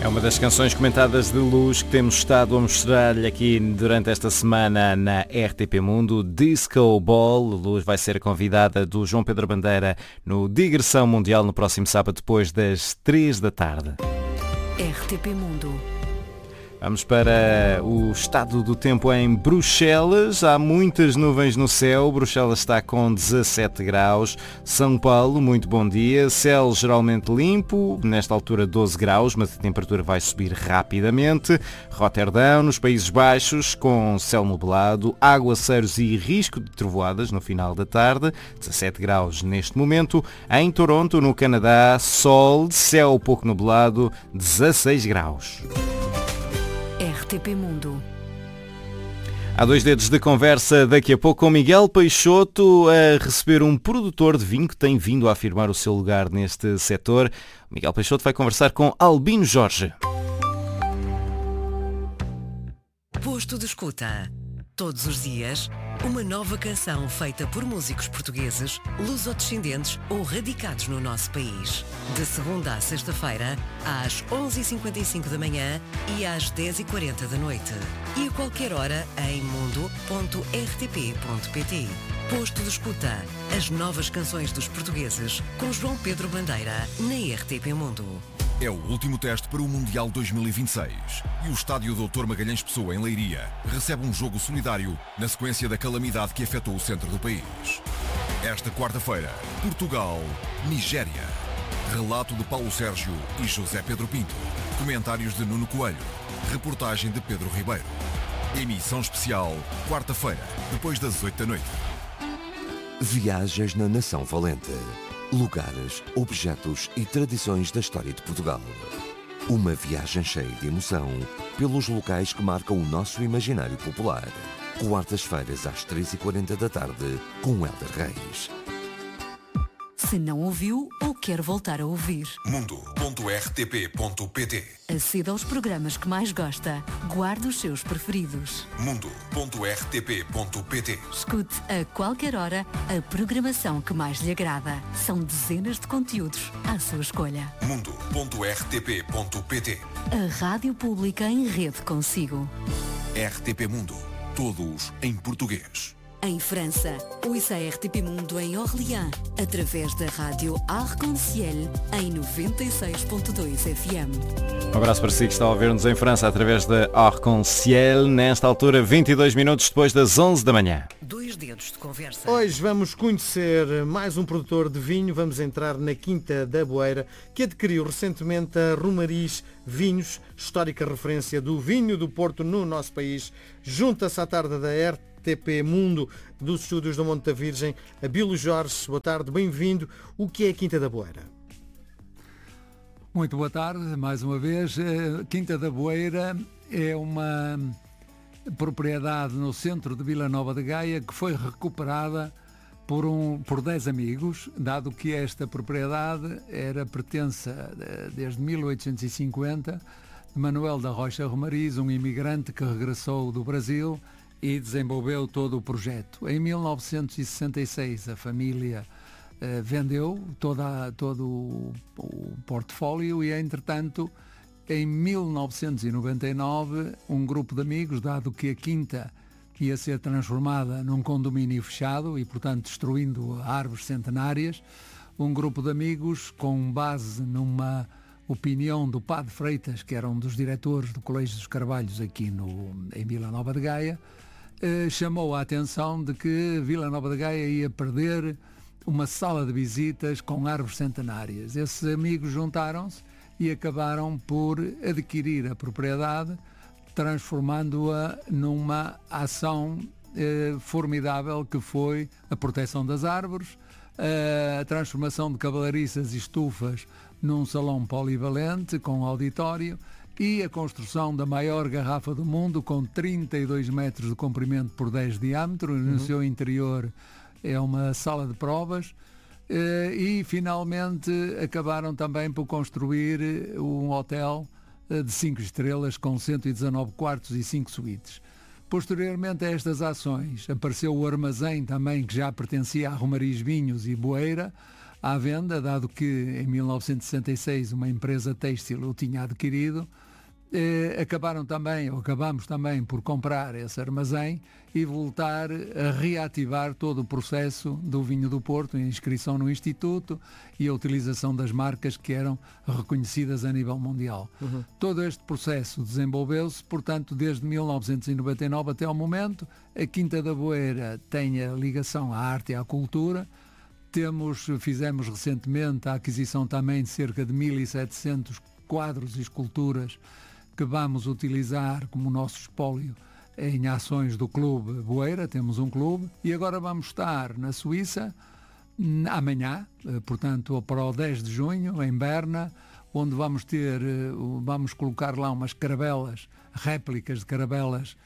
É uma das canções comentadas de Luz que temos estado a mostrar-lhe aqui durante esta semana na RTP Mundo. Disco Ball. Luz vai ser convidada do João Pedro Bandeira no Digressão Mundial no próximo sábado depois das 3 da tarde. RTP Mundo. Vamos para o estado do tempo em Bruxelas. Há muitas nuvens no céu. Bruxelas está com 17 graus. São Paulo, muito bom dia. Céu geralmente limpo. Nesta altura 12 graus, mas a temperatura vai subir rapidamente. Roterdão, nos Países Baixos, com céu nublado, aguaceiros e risco de trovoadas no final da tarde. 17 graus neste momento. Em Toronto, no Canadá, sol, céu pouco nublado, 16 graus. RTP Mundo. Há dois dedos de conversa daqui a pouco com Miguel Peixoto a receber um produtor de vinho que tem vindo a afirmar o seu lugar neste setor. Miguel Peixoto vai conversar com Albino Jorge. Posto de escuta. Todos os dias, uma nova canção feita por músicos portugueses, lusodescendentes ou radicados no nosso país. De segunda a sexta-feira, às 11h55 da manhã e às 10h40 da noite. E a qualquer hora em mundo.rtp.pt. Posto de escuta. As novas canções dos portugueses com João Pedro Bandeira na RTP Mundo. É o último teste para o Mundial 2026 e o estádio Dr. Magalhães Pessoa, em Leiria, recebe um jogo solidário na sequência da calamidade que afetou o centro do país. Esta quarta-feira, Portugal-Nigéria. Relato de Paulo Sérgio e José Pedro Pinto. Comentários de Nuno Coelho. Reportagem de Pedro Ribeiro. Emissão especial, quarta-feira, depois das 8 da noite. Viagens na Nação Valente. Lugares, objetos e tradições da história de Portugal. Uma viagem cheia de emoção pelos locais que marcam o nosso imaginário popular. Quartas-feiras às 3h40 da tarde com Hélder Reis. Se não ouviu ou quer voltar a ouvir, mundo.rtp.pt. aceda aos programas que mais gosta. Guarde os seus preferidos. mundo.rtp.pt. Escute a qualquer hora a programação que mais lhe agrada. São dezenas de conteúdos à sua escolha. mundo.rtp.pt. A Rádio Pública em rede consigo. RTP Mundo. Todos em português. Em França, ouça a RTP Mundo em Orléans, através da rádio Arc-en-Ciel, em 96.2 FM. Um abraço para si que está a ouvir-nos em França através da Arc-en-Ciel, nesta altura 22 minutos depois das 11 da manhã. Dois dedos de conversa. Hoje vamos conhecer mais um produtor de vinho. Vamos entrar na Quinta da Boeira, que adquiriu recentemente a Romariz Vinhos, histórica referência do vinho do Porto no nosso país. Junta-se à tarde da RTP Mundo dos estúdios do Monte da Virgem, Abílio Jorge. Boa tarde, bem-vindo. O que é a Quinta da Boeira? Muito boa tarde, mais uma vez. Quinta da Boeira é uma propriedade no centro de Vila Nova de Gaia que foi recuperada por 10 amigos, dado que esta propriedade pertence desde 1850 de Manuel da Rocha Romariz, um imigrante que regressou do Brasil e desenvolveu todo o projeto. Em 1966 a família vendeu todo o portfólio e, entretanto, em 1999, um grupo de amigos, dado que a quinta ia ser transformada num condomínio fechado e, portanto, destruindo árvores centenárias, um grupo de amigos, com base numa opinião do Padre Freitas, que era um dos diretores do Colégio dos Carvalhos aqui em Vila Nova de Gaia, chamou a atenção de que Vila Nova de Gaia ia perder uma sala de visitas com árvores centenárias. Esses amigos juntaram-se e acabaram por adquirir a propriedade, transformando-a numa ação formidável que foi a proteção das árvores, a transformação de cavalariças e estufas num salão polivalente com auditório e a construção da maior garrafa do mundo com 32 metros de comprimento por 10 de diâmetro. No seu interior é uma sala de provas. E finalmente acabaram também por construir um hotel de 5 estrelas com 119 quartos e 5 suítes. Posteriormente a estas ações apareceu o armazém também, que já pertencia a Romariz Vinhos e Boeira, à venda, dado que em 1966 uma empresa têxtil o tinha adquirido. Acabamos também por comprar esse armazém e voltar a reativar todo o processo do vinho do Porto, a inscrição no Instituto e a utilização das marcas que eram reconhecidas a nível mundial. Todo este processo desenvolveu-se, portanto, desde 1999 até ao momento. A Quinta da Boeira tem a ligação à arte e à cultura. Fizemos recentemente a aquisição também de cerca de 1.700 quadros e esculturas que vamos utilizar como nosso espólio em ações do Clube Boeira. Temos um clube e agora vamos estar na Suíça amanhã, portanto para o 10 de junho, em Berna, onde vamos colocar lá umas caravelas, réplicas de caravelas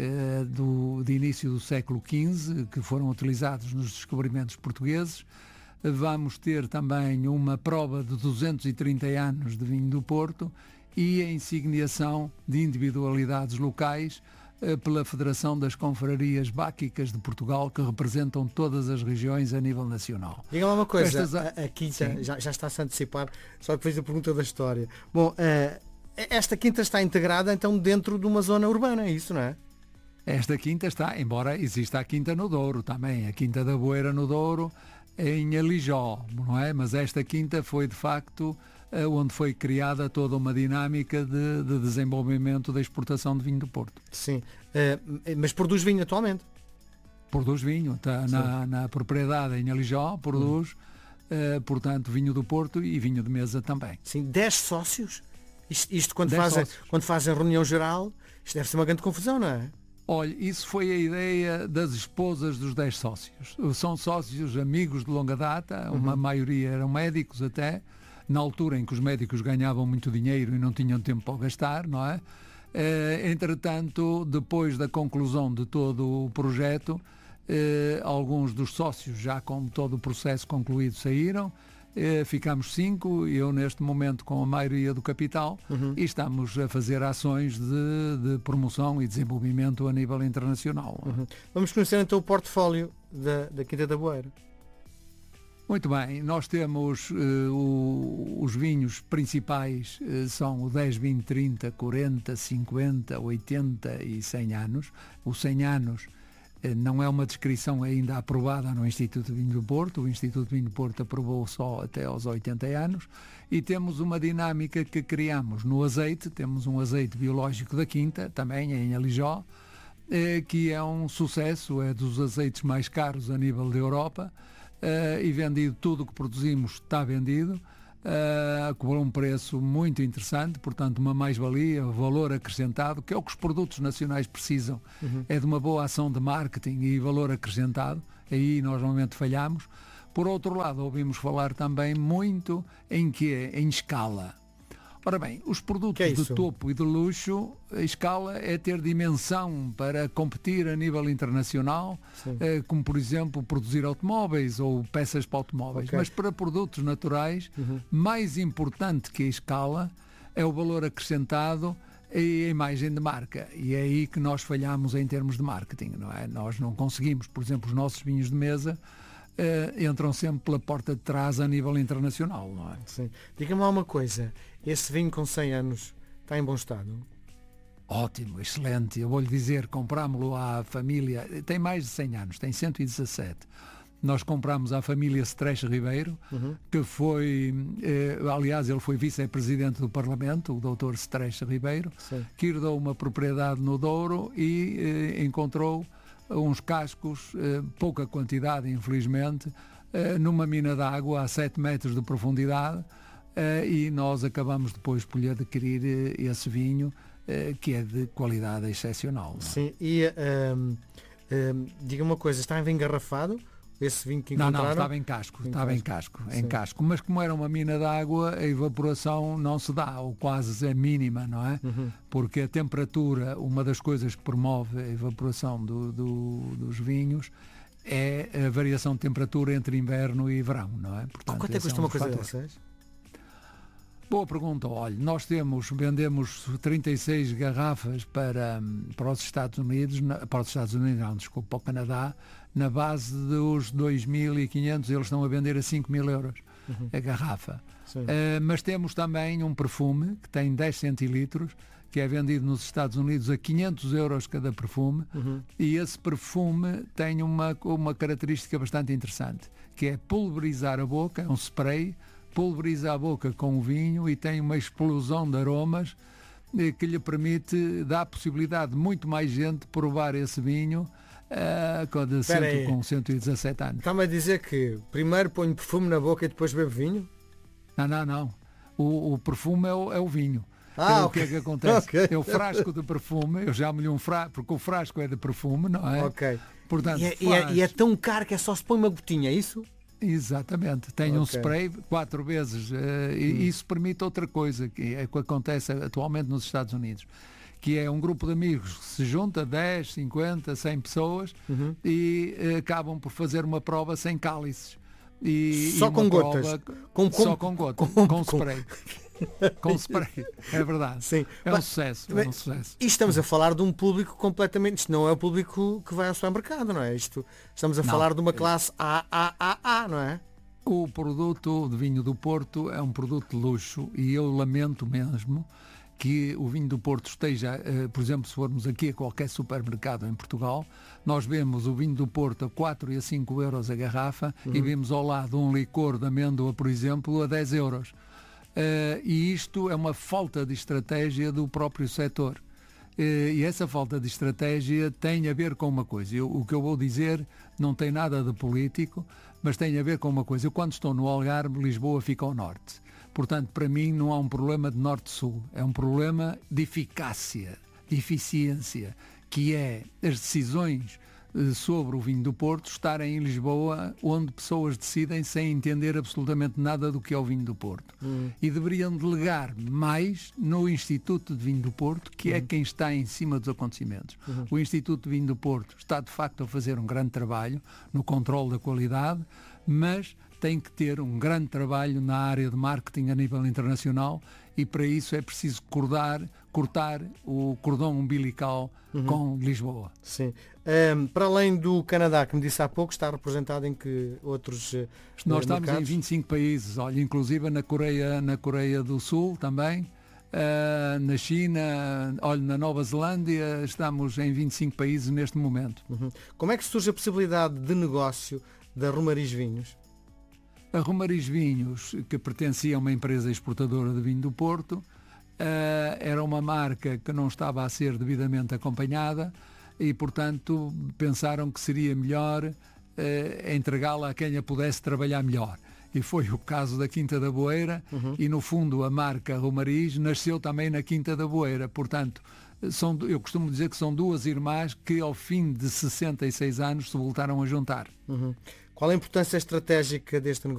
de início do século XV, que foram utilizados nos descobrimentos portugueses. Vamos ter também uma prova de 230 anos de vinho do Porto e a insigniação de individualidades locais pela Federação das Confrarias Báquicas de Portugal, que representam todas as regiões a nível nacional. Diga lá uma coisa, a Quinta já está-se a antecipar, só que fez a pergunta da história. Bom, esta Quinta está integrada então dentro de uma zona urbana, é isso, não é? Esta Quinta está, embora exista a Quinta no Douro também, a Quinta da Boeira no Douro, em Alijó, não é? Mas esta Quinta foi de facto onde foi criada toda uma dinâmica de desenvolvimento da exportação de vinho do Porto. Sim, mas produz vinho atualmente? Produz vinho, está na propriedade em Alijó, produz, portanto, vinho do Porto e vinho de mesa também. Sim, 10 sócios? Isto quando fazem reunião geral, isto deve ser uma grande confusão, não é? Olha, isso foi a ideia das esposas dos 10 sócios. São sócios amigos de longa data, uma maioria eram médicos até, na altura em que os médicos ganhavam muito dinheiro e não tinham tempo para gastar, não é? Entretanto, depois da conclusão de todo o projeto, alguns dos sócios, já com todo o processo concluído, saíram. Ficámos 5, eu neste momento com a maioria do capital, e estamos a fazer ações de promoção e desenvolvimento a nível internacional. Vamos conhecer então o portfólio da Quinta da Boeira. Muito bem, nós temos os vinhos principais, são o 10, 20, 30, 40, 50, 80 e 100 anos. O 100 anos não é uma descrição ainda aprovada no Instituto de Vinho do Porto. O Instituto de Vinho do Porto aprovou só até aos 80 anos. E temos uma dinâmica que criamos no azeite. Temos um azeite biológico da Quinta, também em Alijó, que é um sucesso, é dos azeites mais caros a nível da Europa. E vendido, tudo o que produzimos está vendido, com um preço muito interessante, portanto uma mais-valia, valor acrescentado, que é o que os produtos nacionais precisam, é de uma boa ação de marketing e valor acrescentado. Aí nós normalmente falhamos. Por outro lado, ouvimos falar também muito em escala. Ora bem, os produtos de topo e de luxo, a escala é ter dimensão para competir a nível internacional, como por exemplo produzir automóveis ou peças para automóveis. Mas para produtos naturais, mais importante que a escala é o valor acrescentado e a imagem de marca. E é aí que nós falhamos em termos de marketing, não é? Nós não conseguimos, por exemplo, os nossos vinhos de mesa entram sempre pela porta de trás a nível internacional, não é? Sim. Diga-me lá uma coisa, esse vinho com 100 anos está em bom estado? Ótimo, excelente. Eu vou-lhe dizer, comprámos-lo à família, tem mais de 100 anos, tem 117. Nós comprámos à família Streche Ribeiro, que foi, aliás, ele foi vice-presidente do Parlamento, o Dr. Streche Ribeiro, que herdou uma propriedade no Douro e encontrou uns cascos, pouca quantidade, infelizmente, numa mina d'água a 7 metros de profundidade, e nós acabamos depois por lhe adquirir esse vinho, que é de qualidade excepcional. Sim, e diga uma coisa, está engarrafado? Esse vinho que encontraram? Não, estava em casco, mas como era uma mina d'água, a evaporação não se dá, ou quase é mínima, não é? Porque a temperatura, uma das coisas que promove a evaporação dos vinhos é a variação de temperatura entre inverno e verão, não é? Portanto, quanto é que custa uma coisa dessas? Boa pergunta. Olha, nós vendemos 36 garrafas para os Estados Unidos, para o Canadá, na base dos 2.500, eles estão a vender a 5.000 euros. a garrafa. Mas temos também um perfume que tem 10 centilitros, que é vendido nos Estados Unidos a 500 euros cada perfume, e esse perfume tem uma característica bastante interessante, que é pulverizar a boca, é um spray, pulveriza a boca com o vinho e tem uma explosão de aromas que lhe permite, dá a possibilidade de muito mais gente provar esse vinho com 117 anos. Está-me a dizer que primeiro ponho perfume na boca e depois bebo vinho? Não. O perfume é o vinho. O que é que acontece? É o frasco de perfume, eu já molhei um frasco, porque o frasco é de perfume, não é? Ok. Portanto, e é tão caro que é só se põe uma gotinha, é isso? Exatamente, tem um spray 4 vezes, e isso permite outra coisa, que é o que acontece atualmente nos Estados Unidos, que é um grupo de amigos que se junta 10, 50, 100 pessoas e acabam por fazer uma prova sem cálices. Só com gotas? Só com gotas, com spray. Com spray, é verdade. Sim. É um sucesso. E estamos a falar de um público completamente. Isto não é o público que vai ao supermercado, não é? Estamos a falar de uma classe AAA, não é? O produto de vinho do Porto é um produto de luxo e eu lamento mesmo que o vinho do Porto esteja, por exemplo, se formos aqui a qualquer supermercado em Portugal, nós vemos o vinho do Porto a 4 e a 5 euros a garrafa e vemos ao lado um licor de amêndoa, por exemplo, a 10 euros. E isto é uma falta de estratégia do próprio setor. E essa falta de estratégia tem a ver com uma coisa. O que eu vou dizer não tem nada de político, mas tem a ver com uma coisa. Eu, quando estou no Algarve, Lisboa fica ao norte. Portanto, para mim não há um problema de norte-sul. É um problema de eficácia, de eficiência, que é as decisões sobre o vinho do Porto estarem em Lisboa, onde pessoas decidem sem entender absolutamente nada do que é o vinho do Porto. E deveriam delegar mais no Instituto de Vinho do Porto, que é quem está em cima dos acontecimentos. O Instituto de Vinho do Porto está de facto a fazer um grande trabalho no controle da qualidade, mas tem que ter um grande trabalho na área de marketing a nível internacional, e para isso é preciso cortar o cordão umbilical com Lisboa. Sim. Para além do Canadá, que me disse há pouco, está representado em que outros Nós estamos mercados? em 25 países, olha, inclusive na Coreia do Sul também, na China, olha, na Nova Zelândia, estamos em 25 países neste momento. Como é que surge a possibilidade de negócio da Romariz Vinhos? A Romariz Vinhos, que pertencia a uma empresa exportadora de vinho do Porto, era uma marca que não estava a ser devidamente acompanhada e, portanto, pensaram que seria melhor entregá-la a quem a pudesse trabalhar melhor. E foi o caso da Quinta da Boeira e, no fundo, a marca Romariz nasceu também na Quinta da Boeira. Portanto, eu costumo dizer que são duas irmãs que, ao fim de 66 anos, se voltaram a juntar. Qual a importância estratégica deste negócio?